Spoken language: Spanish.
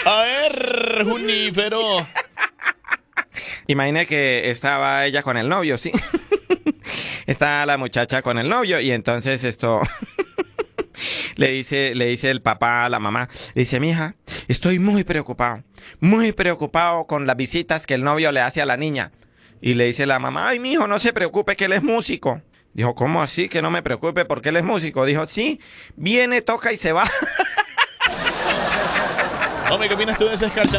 A ver, Junífero. Imagine que estaba ella con el novio, ¿sí? Está la muchacha con el novio y entonces esto le dice el papá a la mamá, le dice, mija, estoy muy preocupado con las visitas que el novio le hace a la niña. Y le dice la mamá, ay, mijo, no se preocupe que él es músico. Dijo, ¿cómo así que no me preocupe porque él es músico? Dijo, sí, viene, toca y se va. Hombre, ¿qué opinas tú de ese escarcha?